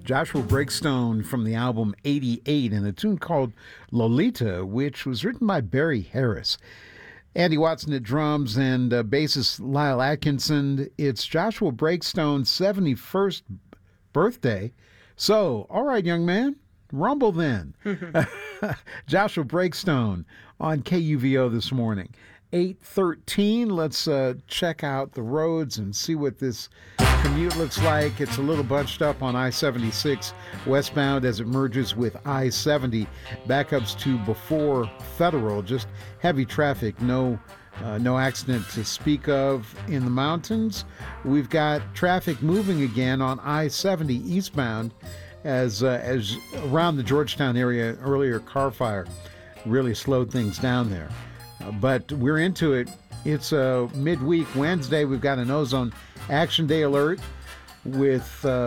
Joshua Breakstone from the album 88 and a tune called Lolita, which was written by Barry Harris. Andy Watson at drums and bassist Lyle Atkinson. It's Joshua Breakstone's 71st birthday. So, all right, young man, rumble then. Joshua Breakstone on KUVO this morning. 8:13. Let's check out the roads and see what this commute looks like. It's a little bunched up on I-76 westbound as it merges with I-70. Backups to before Federal. Just heavy traffic. No accident to speak of in the mountains. We've got traffic moving again on I-70 eastbound as around the Georgetown area. Earlier car fire really slowed things down there. But we're into it. It's a midweek Wednesday. We've got an ozone action day alert with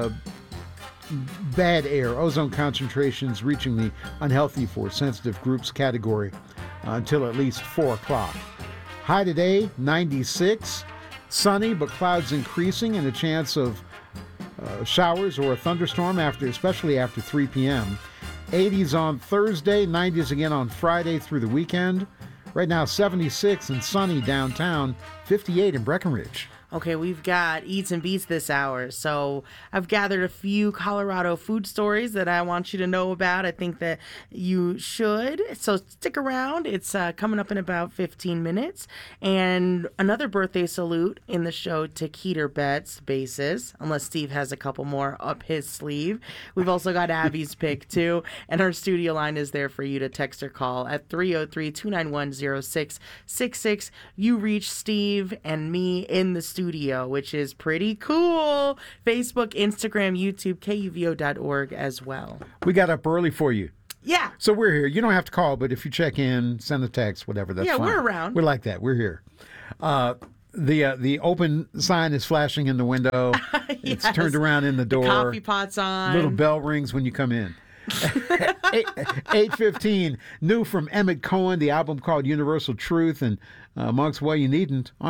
bad air. Ozone concentrations reaching the unhealthy for sensitive groups category until at least 4 o'clock. High today, 96. Sunny, but clouds increasing and a chance of showers or a thunderstorm especially after 3 p.m. 80s on Thursday, 90s again on Friday through the weekend. Right now, 76 and sunny downtown, 58 in Breckenridge. Okay, we've got Eats and Beats this hour. So I've gathered a few Colorado food stories that I want you to know about. I think that you should. So stick around. It's coming up in about 15 minutes. And another birthday salute in the show to Keeter Betts basis, unless Steve has a couple more up his sleeve. We've also got Abby's pick, too. And our studio line is there for you to text or call at 303-291-0666. You reach Steve and me in the studio, which is pretty cool. Facebook, Instagram, YouTube, KUVO.org as well. We got up early for you. Yeah. So we're here. You don't have to call, but if you check in, send a text, whatever, that's fine. Yeah, we're around. We're like that. We're here. The open sign is flashing in the window. Yes. It's turned around in the door. The coffee pot's on. Little bell rings when you come in. 8:15. New from Emmett Cohen, the album called Universal Truth, and amongst Well You Needn't.